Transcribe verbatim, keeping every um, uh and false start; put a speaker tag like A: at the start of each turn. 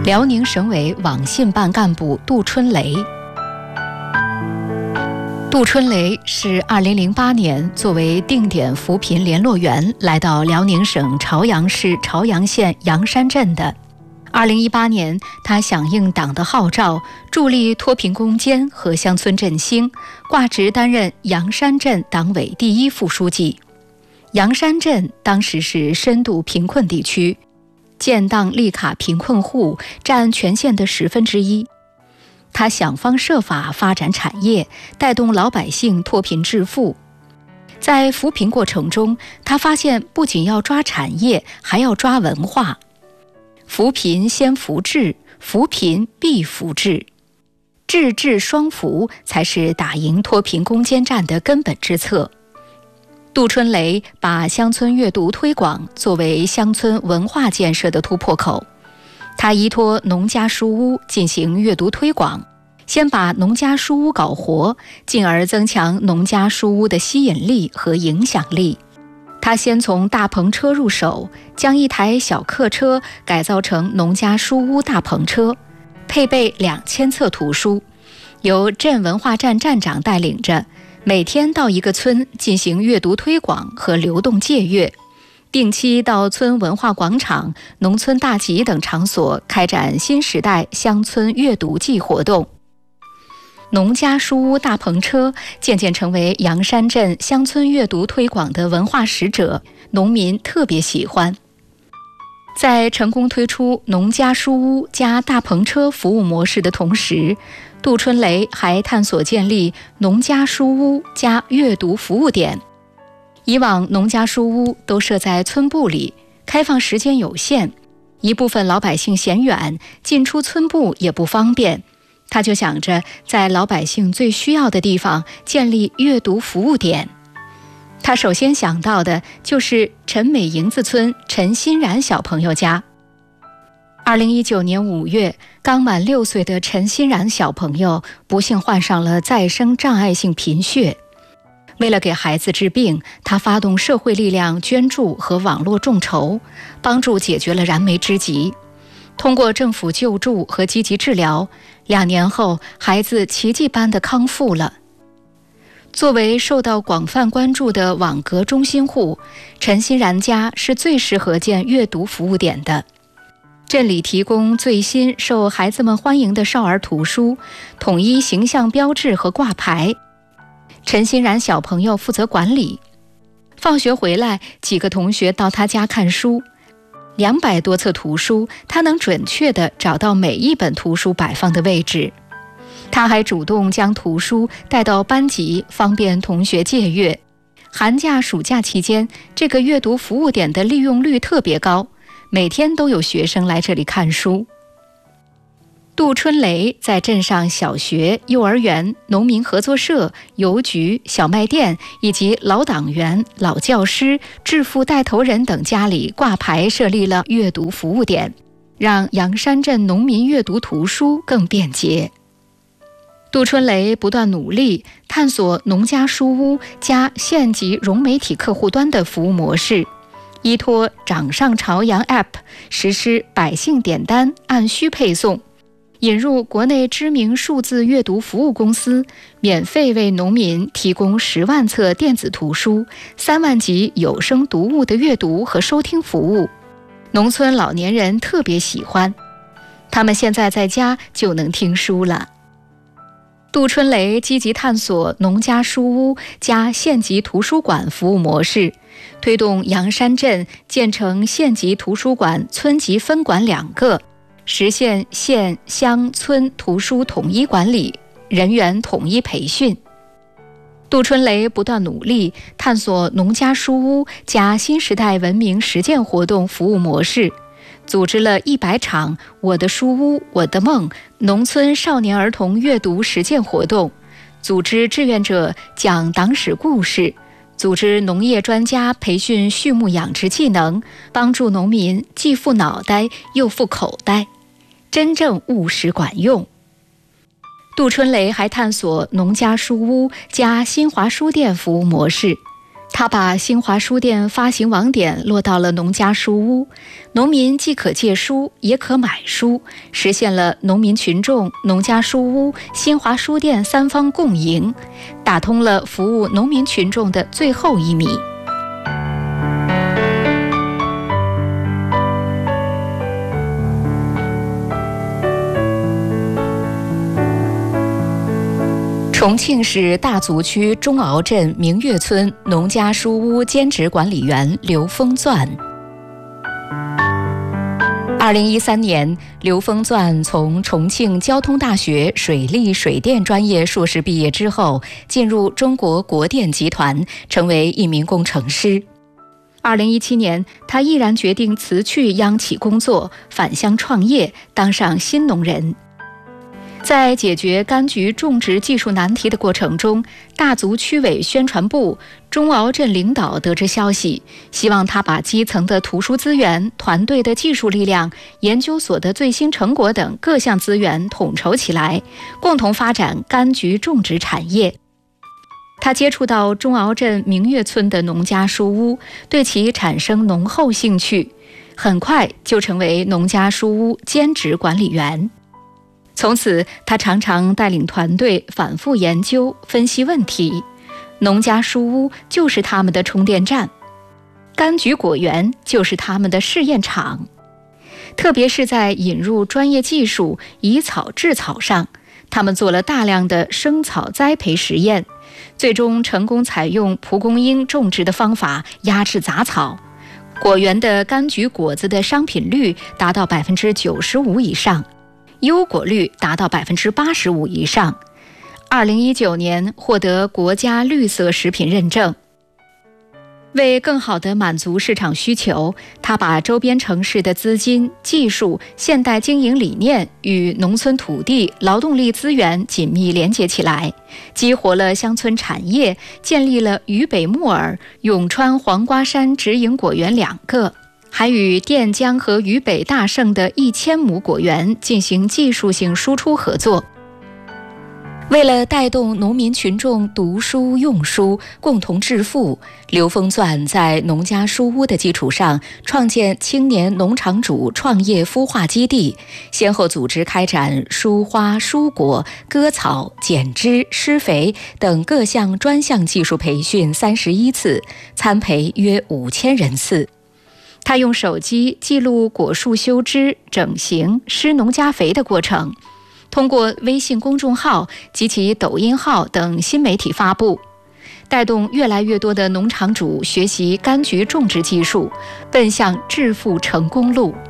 A: 辽宁省委网信办干部杜春雷。杜春雷是二零零八年作为定点扶贫联络员来到辽宁省朝阳市朝阳县阳山镇的。二零一八年，他响应党的号召，助力脱贫攻坚和乡村振兴，挂职担任阳山镇党委第一副书记。阳山镇当时是深度贫困地区，建档立卡贫困户占全县的十分之一。他想方设法发展产业，带动老百姓脱贫致富。在扶贫过程中，他发现不仅要抓产业，还要抓文化。扶贫先扶志，扶贫必扶志，志志双扶才是打赢脱贫攻坚战的根本之策。杜春雷把乡村阅读推广作为乡村文化建设的突破口。他依托农家书屋进行阅读推广，先把农家书屋搞活，进而增强农家书屋的吸引力和影响力。他先从大篷车入手，将一台小客车改造成农家书屋大篷车，配备两千册图书，由镇文化站站长带领着，每天到一个村进行阅读推广和流动借阅，定期到村文化广场、农村大集等场所开展新时代乡村阅读季活动。农家书屋大篷车渐渐成为阳山镇乡村阅读推广的文化使者，农民特别喜欢。在成功推出农家书屋加大篷车服务模式的同时，杜春雷还探索建立农家书屋加阅读服务点。以往农家书屋都设在村部里，开放时间有限，一部分老百姓嫌远，进出村部也不方便。他就想着在老百姓最需要的地方建立阅读服务点。他首先想到的就是陈美营子村陈欣然小朋友家。二零一九年五月，刚满六岁的陈欣然小朋友不幸患上了再生障碍性贫血。为了给孩子治病，他发动社会力量捐助和网络众筹，帮助解决了燃眉之急。通过政府救助和积极治疗，两年后，孩子奇迹般的康复了。作为受到广泛关注的网格中心户，陈欣然家是最适合建阅读服务点的。镇里提供最新受孩子们欢迎的少儿图书，统一形象标志和挂牌。陈欣然小朋友负责管理。放学回来，几个同学到他家看书。两百多册图书，他能准确地找到每一本图书摆放的位置。他还主动将图书带到班级，方便同学借阅。寒假、暑假期间，这个阅读服务点的利用率特别高，每天都有学生来这里看书。杜春雷在镇上小学、幼儿园、农民合作社、邮局、小卖店以及老党员、老教师、致富带头人等家里挂牌设立了阅读服务点，让阳山镇农民阅读图书更便捷。杜春雷不断努力，探索农家书屋加县级融媒体客户端的服务模式，依托掌上朝阳 App 实施百姓点单按需配送，引入国内知名数字阅读服务公司，免费为农民提供十万册电子图书、三万集有声读物的阅读和收听服务。农村老年人特别喜欢，他们现在在家就能听书了。杜春雷积极探索农家书屋加县级图书馆服务模式，推动阳山镇建成县级图书馆村级分馆两个，实现县乡村图书统一管理，人员统一培训。杜春雷不断努力，探索农家书屋加新时代文明实践活动服务模式，组织了一百场我的书屋我的梦农村少年儿童阅读实践活动，组织志愿者讲党史故事，组织农业专家培训畜牧养殖技能，帮助农民既富脑袋又富口袋，真正务实管用。杜春雷还探索农家书屋加新华书店服务模式， 他把新华书店发行网点落到了农家书屋，农民既可借书也可买书，实现了农民群众、农家书屋、新华书店三方共赢，打通了服务农民群众的最后一米。重庆市大足区中鳌镇明月村农家书屋兼职管理员刘峰钻。二零一三年，刘峰钻从重庆交通大学水利水电专业硕士毕业之后，进入中国国电集团，成为一名工程师。二零一七年，他毅然决定辞去央企工作，返乡创业，当上新农人。在解决柑橘种植技术难题的过程中，大足区委宣传部、中鳌镇领导得知消息，希望他把基层的图书资源、团队的技术力量、研究所的最新成果等各项资源统筹起来，共同发展柑橘种植产业。他接触到中鳌镇明月村的农家书屋，对其产生浓厚兴趣，很快就成为农家书屋兼职管理员。从此，他常常带领团队反复研究、分析问题。农家书屋就是他们的充电站，柑橘果园就是他们的试验场。特别是在引入专业技术、以草治草上，他们做了大量的生草栽培实验，最终成功采用蒲公英种植的方法压制杂草，果园的柑橘果子的商品率达到百分之九十五以上。优果率达到百分之八十五以上。二零一九年获得国家绿色食品认证。为更好地满足市场需求，他把周边城市的资金、技术、现代经营理念与农村土地、劳动力资源紧密连接起来，激活了乡村产业，建立了渝北木耳、永川黄瓜山直营果园两个。还与垫江和渝北大盛的一千亩果园进行技术性输出合作。为了带动农民群众读书用书，共同致富，刘峰钻在农家书屋的基础上，创建青年农场主创业孵化基地，先后组织开展疏花、疏果、割草、剪枝、施肥等各项专项技术培训三十一次，参培约五千人次。他用手机记录果树修枝、整形、施农加肥的过程，通过微信公众号及其抖音号等新媒体发布，带动越来越多的农场主学习柑橘种植技术，奔向致富成功路。